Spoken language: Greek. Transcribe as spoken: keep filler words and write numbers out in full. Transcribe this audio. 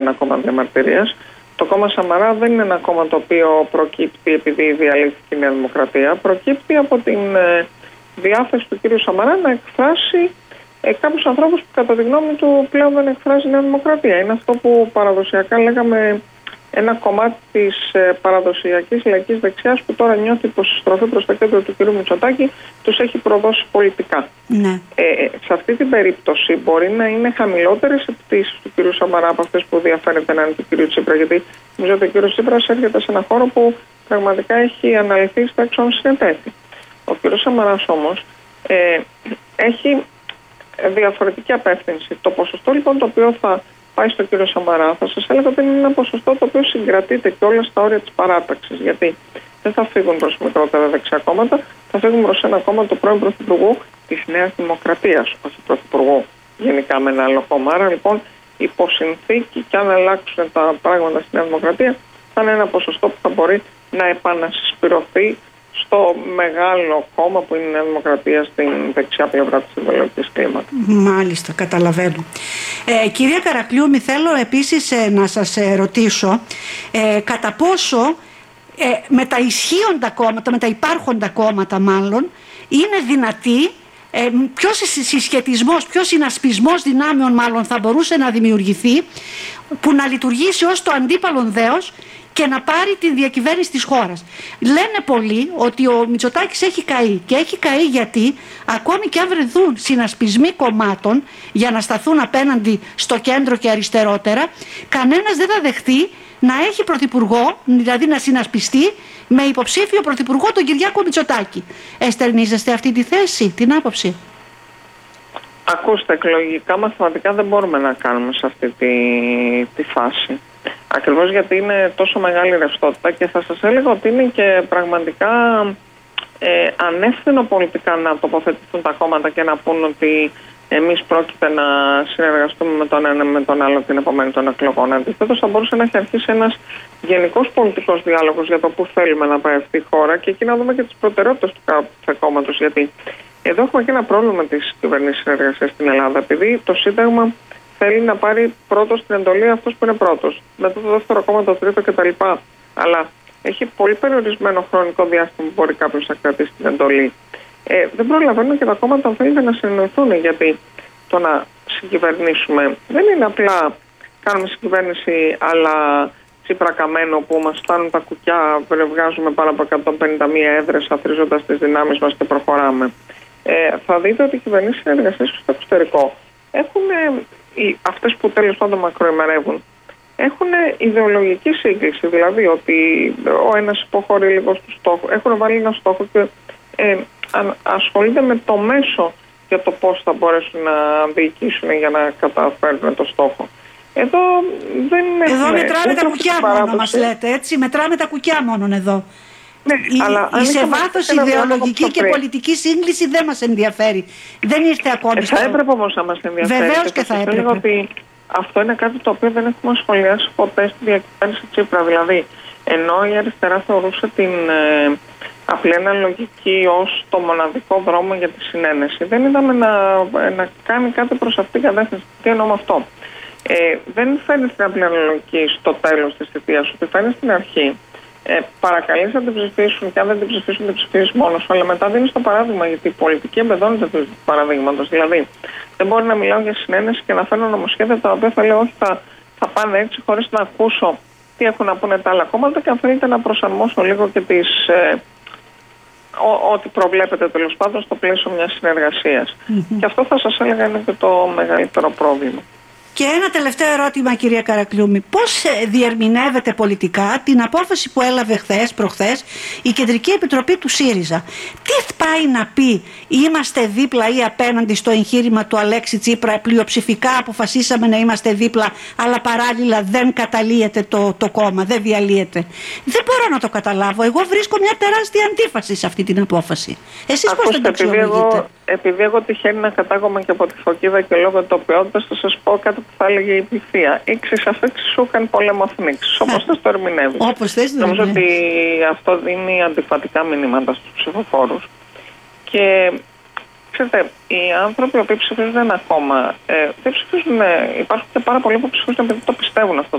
ένα κόμμα διαμαρτυρίας. Το κόμμα Σαμαρά δεν είναι ένα κόμμα το οποίο προκύπτει επειδή διαλύθηκε η Νέα Δημοκρατία. Προκύπτει από την ε, διάθεση του κ. Σαμαρά να εκφράσει ε, κάποιους ανθρώπους που κατά τη γνώμη του πλέον δεν εκφράζει η Νέα Δημοκρατία. Είναι αυτό που παραδοσιακά λέγαμε ένα κομμάτι της ε, παραδοσιακής λαϊκής δεξιάς που τώρα νιώθει πως η στροφή προς τα κέντρο του κ. Μητσοτάκη τους έχει προδώσει πολιτικά. Ναι. Ε, σε αυτή την περίπτωση μπορεί να είναι χαμηλότερες οι πτήσεις του κ. Σαμαρά από αυτές που διαφαίνεται να είναι του κ. Τσίπρα, γιατί νομίζω ότι ο κ. Τσίπρας έρχεται σε ένα χώρο που πραγματικά έχει αναλυθεί στα εξών συνετέθη. Ο κ. Σαμαράς όμως ε, έχει διαφορετική απεύθυνση. Το ποσοστό λοιπόν το οποίο θα πάει στο κύριο Σαμαρά, θα σας έλεγα ότι είναι ένα ποσοστό το οποίο συγκρατείται και όλα στα όρια της παράταξης. Γιατί δεν θα φύγουν προς μικρότερα δεξιά κόμματα, θα φύγουν προς ένα κόμμα του πρώην Πρωθυπουργού της Νέας Δημοκρατίας, όχι Πρωθυπουργού γενικά με ένα άλλο κόμμα. Άρα λοιπόν υποσυνθήκη και αν αλλάξουν τα πράγματα στη Νέα Δημοκρατία, θα είναι ένα ποσοστό που θα μπορεί να επανασυσπηρωθεί στο μεγάλο κόμμα που είναι η Νέα Δημοκρατία στην δεξιά πλευρά της ιδεολογικής κλίμακας. Μάλιστα, καταλαβαίνω. Ε, κυρία Καρακλιούμη, θέλω επίσης ε, να σας ε, ρωτήσω ε, κατά πόσο ε, με τα ισχύοντα κόμματα, με τα υπάρχοντα κόμματα μάλλον, είναι δυνατή, ε, ποιος συσχετισμός, ποιος συνασπισμός δυνάμεων μάλλον θα μπορούσε να δημιουργηθεί που να λειτουργήσει ως το αντίπαλον δέος και να πάρει τη διακυβέρνηση της χώρας. Λένε πολλοί ότι ο Μητσοτάκης έχει καεί και έχει καεί γιατί ακόμη και αν βρεθούν συνασπισμοί κομμάτων για να σταθούν απέναντι στο κέντρο και αριστερότερα, κανένας δεν θα δεχτεί να έχει πρωθυπουργό, δηλαδή να συνασπιστεί με υποψήφιο πρωθυπουργό τον Κυριάκο Μητσοτάκη. Εστερνίζεστε αυτή τη θέση, την άποψη? Ακούστε, εκλογικά μαθηματικά δεν μπορούμε να κάνουμε σε αυτή τη, τη φάση. Ακριβώς γιατί είναι τόσο μεγάλη ρευστότητα και θα σας έλεγα ότι είναι και πραγματικά ε, ανεύθυνο πολιτικά να τοποθετηθούν τα κόμματα και να πούν ότι εμείς πρόκειται να συνεργαστούμε με τον ένα με τον άλλο την επομένη των εκλογών. Αντιθέτως θα μπορούσε να έχει αρχίσει ένας γενικός πολιτικός διάλογος για το πού θέλουμε να πάει αυτή η χώρα και εκεί να δούμε και τις προτεραιότητες του κάθε κόμματος. Γιατί εδώ έχουμε και ένα πρόβλημα με τις κυβερνήσεις συνεργασίας στην Ελλάδα, επειδή το Σύνταγμα θέλει να πάρει πρώτος την εντολή αυτός που είναι πρώτος. Μετά το δεύτερο κόμμα, το τρίτο κτλ. Αλλά έχει πολύ περιορισμένο χρονικό διάστημα που μπορεί κάποιος να κρατήσει την εντολή. Ε, δεν προλαβαίνουν και τα κόμματα αν θέλετε να συνεννοηθούν, γιατί το να συγκυβερνήσουμε δεν είναι απλά κάνουμε συγκυβέρνηση αλλά Τσίπρα Καμένο που μας φτάνουν τα κουκιά, βγάζουμε πάνω από εκατόν πενήντα μία έδρες αθροίζοντας τις δυνάμεις μας και προχωράμε. Ε, θα δείτε ότι οι κυβερνήσεις συνεργασίες στο εξωτερικό έχουν, ε, αυτές που τέλος πάντων μακροημερεύουν, έχουν ιδεολογική σύγκληση. Δηλαδή ότι ο ένας υποχωρεί λίγο στο στόχο, έχουν βάλει ένα στόχο και ε, ασχολείται με το μέσο για το πώς θα μπορέσουν να διοικήσουν για να καταφέρουν το στόχο. Εδώ δεν είναι. Εδώ μετράμε τα κουκιά μόνο, μας λέτε, έτσι. Μετράμε τα κουκιά μόνο εδώ. Ναι, η αλλά η σε βάθος ιδεολογική και πολιτική σύγκληση δεν μας ενδιαφέρει. Δεν ήρθε ακόμη. Ε, θα έπρεπε όμως να μας ενδιαφέρει. Βεβαίως και θα έπρεπε. Ότι αυτό είναι κάτι το οποίο δεν έχουμε σχολιάσει ποτέ στη διακυβέρνηση Τσίπρα. Δηλαδή, ενώ η αριστερά θεωρούσε την ε, απλή αναλογική ως το μοναδικό δρόμο για τη συνένεση, δεν είδαμε να, να κάνει κάτι προς αυτήν την κατεύθυνση. Τι εννοώ με αυτό? Ε, δεν φέρνει την απλή αναλογική στο τέλος της θητείας, ότι φέρνει στην αρχή. Ε, παρακαλείς να την ψηφίσουν και αν δεν την ψηφίσουν, την ψηφίσεις μόνος σου. Αλλά μετά δίνεις το παράδειγμα, γιατί η πολιτική εμπεδώνεται του παραδείγματος. Δηλαδή, δεν μπορεί να μιλάω για συνένεση και να φέρνω νομοσχέδια τα οποία θα λέω όχι, θα, θα πάνε έτσι, χωρίς να ακούσω τι έχουν να πούνε τα άλλα κόμματα και αν θέλετε να προσαρμόσω λίγο και τις, ε, ό, ό,τι προβλέπετε τέλος πάντων στο πλαίσιο μιας συνεργασίας. Mm-hmm. Και αυτό θα σας έλεγα είναι και το μεγαλύτερο πρόβλημα. Και ένα τελευταίο ερώτημα, κυρία Καρακλιούμη. Πώς διερμηνεύεται πολιτικά την απόφαση που έλαβε χθες, προχθές, η Κεντρική Επιτροπή του ΣΥΡΙΖΑ? Τι πάει να πει, είμαστε δίπλα ή απέναντι στο εγχείρημα του Αλέξη Τσίπρα, πλειοψηφικά αποφασίσαμε να είμαστε δίπλα, αλλά παράλληλα δεν καταλύεται το, το κόμμα, δεν διαλύεται? Δεν μπορώ να το καταλάβω. Εγώ βρίσκω μια τεράστια αντίφαση σε αυτή την απόφαση. Εσείς πώς την αξιολογείτε? Επειδή εγώ τυχαίνει να κατάγομαι και από τη Φωκίδα και λόγω τοπιότητας, θα σας πω κάτι που θα έλεγε η πληθεία. Ήξεις αφήξεις σου καν πολέμο αθνίξεις. Όπως θες το ερμηνεύεις. Όπως θες το Νομίζω ότι αυτό δίνει αντιφατικά μηνύματα στους ψηφοφόρους. Και ξέρετε, οι άνθρωποι που ψηφίζουν ένα κόμμα, ε, δεν ψηφίζουν, υπάρχουν και πάρα πολλοί που ψηφίζουν επειδή το πιστεύουν αυτό.